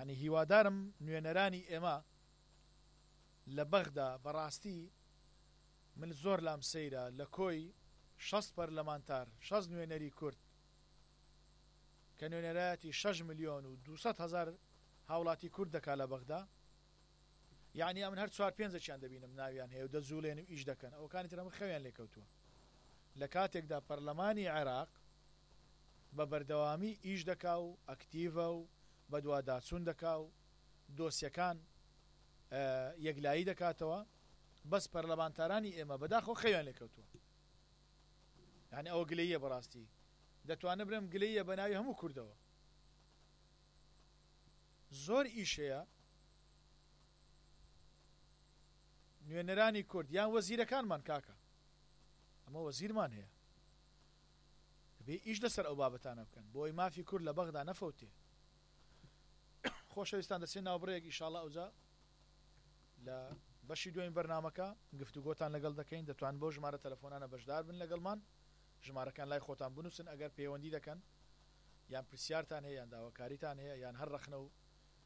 یعنی هیوادارم نوێنەرانی ئێمە لە بەغدا بەڕاستی من زۆر لام سەیرە لە کۆی 6 پەرلەمانتار 6 نوێنەری کورد کە نوێنەرایەتی 6 ملیۆن و 200,000 هاوڵاتی کورد دەکا لە بەغدا، یعنی ئەمن هەر 4-5 دەبینم ناویان هەیە و دەزوڵێن و ئیش دەکەن، ئەوکانی ترەمە خەویان لێکەوتووە لە کاتێکدا پەرلەمانی عێراق بە بەردەوامی ئیش دەکا و ئەکتیڤە و بە دوواداچوون دەکا و دۆسیەکان یەکلایی دەکاتەوە، بەس پەرلەمانتارانی ئێمە بەداخەوە خەویان لێکەوتووە. یعنی ئەوە گلەییە بەڕاستی دەتوانە برم گلەییە بە ناوی هەموو کوردەوە. زۆر ئیشەیە نوێنەرانی کورد یان وەزیرەکانمان کاکە، ئەمە وەزیرمان هەیە بێ ئیش لەسەر ئەو بابەتانە بکەن بۆی مافی کورد لە بەغدا نەفەوتێ. خۆشەویستان دەچێت ناوبڕەیەک ئیشاڵڵا ئەوجا لە بەشی دوایین بەرنامەکە گفتوگۆتان لەگەڵ دەکەین، دەتوان بۆ ژمارە تەلەفۆنانە بەشدار بن لەگەڵمان، ژمارەکان لای خۆتان بنووسن ئەگەر پەیوەندی دەکەن یان پرسیارتان هەیە یان داواکاریتان هەیە یان هەر ڕەخنە و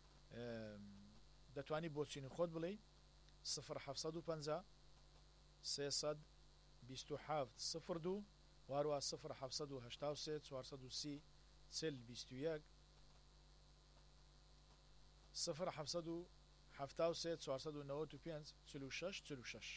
دەتوانی بۆچینی خۆت بڵێ 0750 327 02 واروە 0783 430 40 21 0773 495 46 46